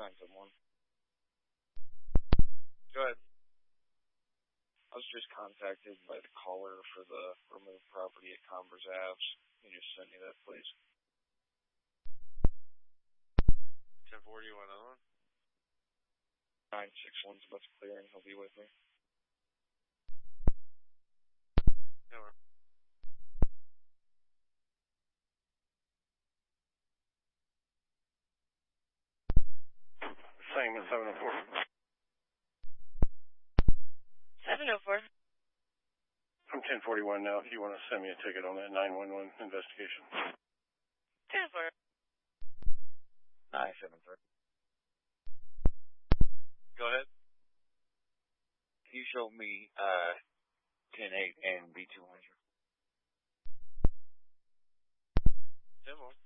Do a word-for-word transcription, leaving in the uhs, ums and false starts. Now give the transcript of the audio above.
nine seven one. Go ahead. I was just contacted by the caller for the removed property at Converse Ave. Can you just send me that, please? ten forty, you want another one? nine six one's about to clear and he'll be with me. Yeah, we're... Same as seven oh four. seven oh four. I'm ten forty-one now. If you want to send me a ticket on that nine one one investigation. ten four. nine seven three. Go ahead. Can you show me uh, ten eight and B two hundred? ten more.